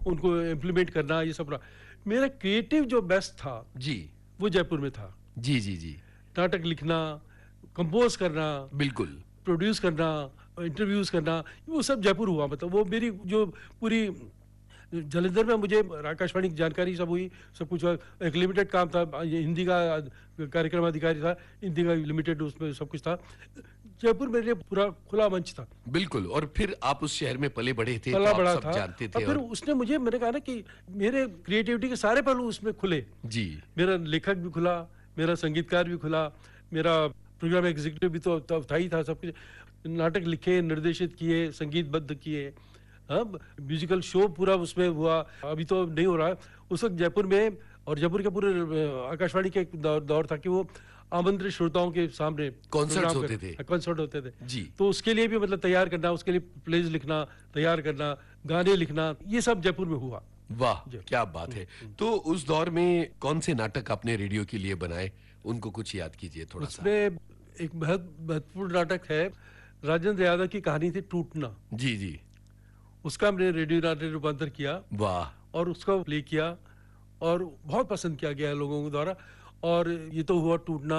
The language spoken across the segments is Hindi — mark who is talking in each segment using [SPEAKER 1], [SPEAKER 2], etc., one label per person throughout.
[SPEAKER 1] उनको इम्प्लीमेंट करना, ये सब रहा। मेरा क्रिएटिव जो बेस्ट था
[SPEAKER 2] जी,
[SPEAKER 1] वो जयपुर में था।
[SPEAKER 2] जी, जी, जी,
[SPEAKER 1] नाटक लिखना, कंपोज करना,
[SPEAKER 2] बिल्कुल।
[SPEAKER 1] प्रोड्यूस करना, इंटरव्यूज करना, वो सब जयपुर हुआ। मतलब वो मेरी जो पूरी जालंधर में मुझे आकाशवाणी की जानकारी सब हुई, सब कुछ हुआ। एक लिमिटेड काम था, ये हिंदी का कार्यक्रम अधिकारी था, हिंदी का लिमिटेड, उसमें सब कुछ था। जयपुर मेरे लिए पूरा खुला मंच था।
[SPEAKER 2] बिल्कुल, और फिर आप उस शहर में पले बढ़े थे, तो
[SPEAKER 1] पला
[SPEAKER 2] आप
[SPEAKER 1] बड़ा
[SPEAKER 2] सब
[SPEAKER 1] था।
[SPEAKER 2] जानते
[SPEAKER 1] और
[SPEAKER 2] थे।
[SPEAKER 1] फिर
[SPEAKER 2] और
[SPEAKER 1] उसने मुझे, मैंने कहा ना कि मेरे क्रिएटिविटी के सारे पहलू उसमें खुले।
[SPEAKER 2] जी,
[SPEAKER 1] मेरा लेखक भी खुला, मेरा संगीतकार भी खुला, मेरा प्रोग्राम एग्जीक्यूटिव भी तो था ही था। सब कुछ नाटक लिखे, निर्देशित किए, संगीतबद्ध किए, अब म्यूजिकल शो पूरा उसमें हुआ। अभी तो नहीं हो रहा है। उस वक्त जयपुर में, और जयपुर के पूरे आकाशवाणी का एक दौर था कि वो आमंत्रित श्रोताओं के सामने
[SPEAKER 2] कॉन्सर्ट्स
[SPEAKER 1] प्रोग्राम
[SPEAKER 2] होते थे।
[SPEAKER 1] कॉन्सर्ट होते थे।
[SPEAKER 2] जी,
[SPEAKER 1] तो उसके लिए भी मतलब तैयार करना, उसके लिए प्लेज लिखना, तैयार करना, गाने लिखना, ये सब जयपुर में हुआ।
[SPEAKER 2] वाह, क्या बात है। तो उस दौर में कौन से नाटक आपने रेडियो के लिए बनाए, उनको कुछ याद कीजिए थोड़ा सा।
[SPEAKER 1] उसमें एक बहुत महत्वपूर्ण नाटक है, राजेंद्र यादव की कहानी थी टूटना।
[SPEAKER 2] जी, जी,
[SPEAKER 1] उसका हमने रेडियो नाटक रूपांतर किया
[SPEAKER 2] वाह,
[SPEAKER 1] और उसका प्ले किया, और बहुत पसंद किया गया है लोगों के द्वारा। और ये तो हुआ टूटना।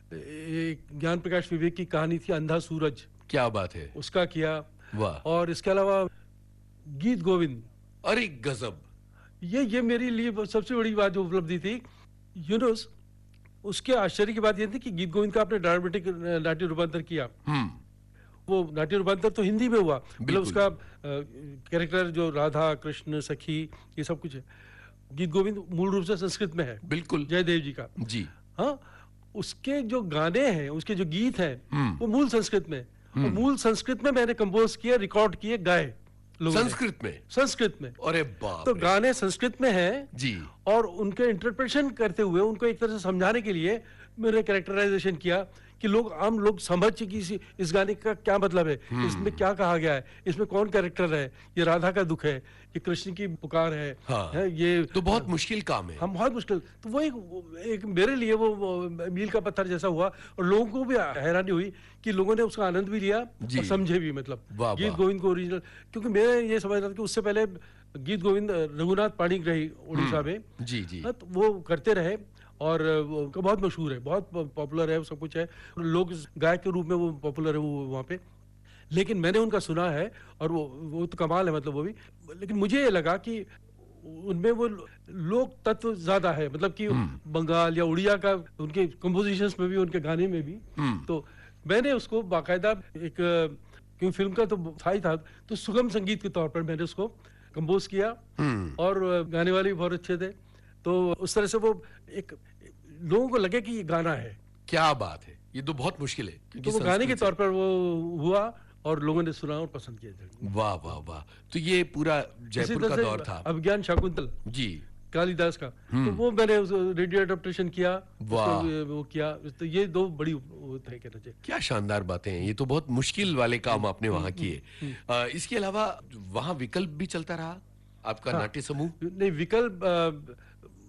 [SPEAKER 1] एक ज्ञान प्रकाश विवेक की कहानी थी अंधा सूरज,
[SPEAKER 2] क्या बात है,
[SPEAKER 1] उसका किया।
[SPEAKER 2] वाह,
[SPEAKER 1] और इसके अलावा गीत गोविंद,
[SPEAKER 2] अरे गजब,
[SPEAKER 1] ये मेरे लिए सबसे बड़ी बात जो उपलब्धि थी। यूनुस, उसके आश्चर्य की बात यह थी कि गीत गोविंद का आपने ड्रामेटिक नाट्य रूपांतर किया। वो नाट्य रूपांतर तो हिंदी में हुआ, मतलब
[SPEAKER 2] बिल्कुल।
[SPEAKER 1] उसका कैरेक्टर जो राधा कृष्ण सखी, ये सब कुछ है। गीत गोविंद मूल रूप से संस्कृत में है,
[SPEAKER 2] बिल्कुल,
[SPEAKER 1] जयदेव जी का।
[SPEAKER 2] जी,
[SPEAKER 1] हाँ, उसके जो गाने हैं, उसके जो गीत हैं, वो मूल संस्कृत में। और मूल संस्कृत में मैंने कंपोज किए, रिकॉर्ड किए, गाए लोगों ने।
[SPEAKER 2] संस्कृत में,
[SPEAKER 1] संस्कृत में।
[SPEAKER 2] अरे बाप
[SPEAKER 1] तो
[SPEAKER 2] रे।
[SPEAKER 1] गाने संस्कृत में हैं,
[SPEAKER 2] जी,
[SPEAKER 1] और उनके इंटरप्रिटेशन करते हुए उनको एक तरह से समझाने के लिए मैंने कैरेक्टराइजेशन किया कि आम लोग समझ कि इस गाने का क्या मतलब है, इसमें क्या कहा गया है, इसमें कौन कैरेक्टर है, ये राधा का दुख है, ये कृष्ण की पुकार है,
[SPEAKER 2] हाँ,
[SPEAKER 1] है ये।
[SPEAKER 2] तो बहुत मुश्किल काम है।
[SPEAKER 1] हम बहुत मुश्किल, तो वो एक मेरे लिए वो मील का पत्थर जैसा हुआ। और लोगों को भी हैरानी हुई कि लोगों ने उसका आनंद भी लिया
[SPEAKER 2] जी।
[SPEAKER 1] और समझे भी, मतलब
[SPEAKER 2] वाह,
[SPEAKER 1] गीत
[SPEAKER 2] वाह।
[SPEAKER 1] गोविंद को ओरिजिनल। क्योंकि मैं ये समझ रहा था कि उससे पहले गीत गोविंद रघुनाथ पाणिग्राही उड़ीसा में,
[SPEAKER 2] जी, जी,
[SPEAKER 1] हाँ, तो वो करते रहे, और वो बहुत मशहूर है, बहुत पॉपुलर है, सब कुछ है, लोग गायक के रूप में वो पॉपुलर है वो वहाँ पे। लेकिन मैंने उनका सुना है, और वो तो कमाल है, मतलब वो भी। लेकिन मुझे ये लगा कि उनमें वो लोक तत्व ज्यादा है, मतलब कि बंगाल या उड़िया का उनके कंपोजिशंस में भी, उनके गाने में भी। तो मैंने उसको बाकायदा एक, क्योंकि फिल्म का तो था ही था, तो सुगम संगीत के तौर पर मैंने उसको कंपोज किया, और गाने वाले भी बहुत अच्छे थे। तो उस तरह से वो एक, लोगों को लगे कि ये गाना है।
[SPEAKER 2] क्या बात है, ये तो बहुत मुश्किल है, क्योंकि
[SPEAKER 1] तो वो गाने के
[SPEAKER 2] संस्कृत
[SPEAKER 1] तौर पर वो हुआ, और लोगों ने सुना और पसंद किया।
[SPEAKER 2] से- वाह, वाह, वाह। तो ये पूरा
[SPEAKER 1] इसी
[SPEAKER 2] जयपुर
[SPEAKER 1] तरह
[SPEAKER 2] का
[SPEAKER 1] से
[SPEAKER 2] दौर था।
[SPEAKER 1] अभिज्ञान शाकुंतल,
[SPEAKER 2] जी,
[SPEAKER 1] कालिदास का, तो वो मैंने रेडियो अडेप्टेशन किया,
[SPEAKER 2] वाह।
[SPEAKER 1] उसको वो किया। तो ये दो बड़ी होते हैं, कहना चाहिए।
[SPEAKER 2] क्या शानदार बातें हैं, ये तो बहुत मुश्किल वाले काम आपने वहां किए। इसके अलावा वहां विकल्प भी चलता रहा आपका,
[SPEAKER 1] हाँ।
[SPEAKER 2] नाट्य समूह।
[SPEAKER 1] नहीं, विकल्प,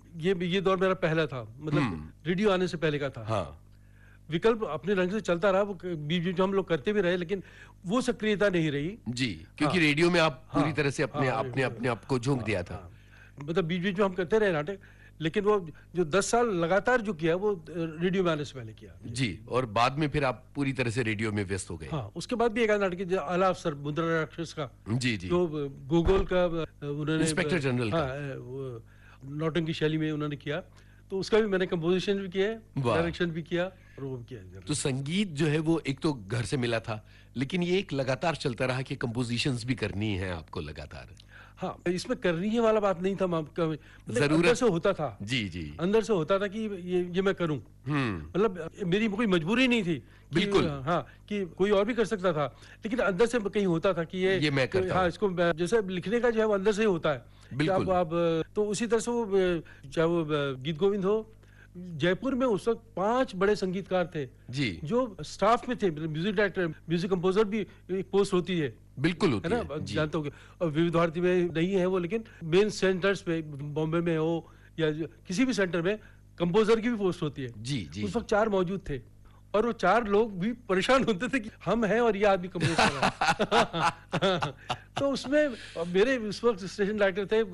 [SPEAKER 1] ये दौर मेरा पहला था, मतलब रेडियो आने से पहले का था।
[SPEAKER 2] हाँ,
[SPEAKER 1] विकल्प अपने रंग से चलता रहा, वो बीच बीच में हम लोग करते भी रहे, लेकिन वो सक्रियता नहीं रही।
[SPEAKER 2] जी, क्योंकि रेडियो में आप पूरी
[SPEAKER 1] हाँ,
[SPEAKER 2] तरह से अपने
[SPEAKER 1] हाँ,
[SPEAKER 2] अपने अपने आप को झोंक दिया था।
[SPEAKER 1] हाँ, मतलब बीच बीच में हम करते रहे नाटक, लेकिन वो जो 10 साल लगातार जो किया, वो रेडियो में आने से पहले किया।
[SPEAKER 2] जी, और बाद में फिर आप पूरी तरह से रेडियो में व्यस्त हो गए।
[SPEAKER 1] हाँ, उसके बाद भी एक आध नाटक, जो आला अफसर मुद्रा राक्षस का,
[SPEAKER 2] जी, जी,
[SPEAKER 1] जो गोगोल का उन्होंने,
[SPEAKER 2] इंस्पेक्टर जनरल का।
[SPEAKER 1] हाँ, वो नौटंकी शैली में उन्होंने किया, तो उसका भी मैंने कंपोजिशन भी किया,
[SPEAKER 2] वाह।
[SPEAKER 1] डायरेक्शन भी किया, और वो भी किया।
[SPEAKER 2] तो संगीत जो है वो एक तो घर से मिला था, लेकिन ये एक लगातार चलता रहा कि कंपोजिशंस भी करनी है आपको लगातार।
[SPEAKER 1] हाँ, इसमें करनी है वाला बात नहीं था, मतलब
[SPEAKER 2] जरूरत
[SPEAKER 1] अंदर से होता था।
[SPEAKER 2] जी, जी,
[SPEAKER 1] अंदर से होता था कि ये मैं करूं, मतलब मेरी कोई मजबूरी नहीं थी कि,
[SPEAKER 2] बिल्कुल।
[SPEAKER 1] हाँ, कि कोई और भी कर सकता था, लेकिन अंदर से कहीं होता था कि
[SPEAKER 2] ये मैं करता
[SPEAKER 1] हाँ,
[SPEAKER 2] हूं।
[SPEAKER 1] इसको जैसे लिखने का जो है वो अंदर से ही होता है कि
[SPEAKER 2] बिल्कुल।
[SPEAKER 1] आप तो उसी तरह से वो, चाहे वो गीत गोविंद हो, जयपुर में उस वक्त 5 बड़े संगीतकार थे
[SPEAKER 2] जी,
[SPEAKER 1] जो स्टाफ में थे, म्यूजिक डायरेक्टर, म्यूजिक कंपोजर भी एक पोस्ट होती है
[SPEAKER 2] बिल्कुल होती
[SPEAKER 1] ना,
[SPEAKER 2] है। जी,
[SPEAKER 1] जानते हो। और विविध भारती में नहीं है वो, लेकिन मेन सेंटर्स पे, बॉम्बे में हो या किसी भी सेंटर में, कंपोजर की भी पोस्ट होती है।
[SPEAKER 2] जी, जी,
[SPEAKER 1] उस वक्त 4 मौजूद थे, और वो 4 लोग भी परेशान होते थे कि हम हैं और ये आदमी कंपोज कर रहा है। तो उसमें मेरे उस वक्त स्टेशन डायरेक्टर थे